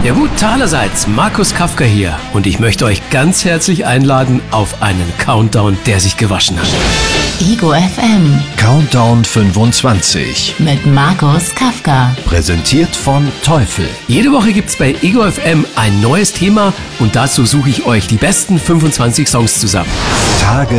Ja gut, allerseits, Markus Kafka hier und ich möchte euch ganz herzlich einladen auf einen Countdown, der sich gewaschen hat. Ego FM Countdown 25 mit Markus Kafka. präsentiert von Teufel. Jede Woche gibt's bei Ego FM ein neues Thema und dazu suche ich euch die besten 25 Songs zusammen. Tage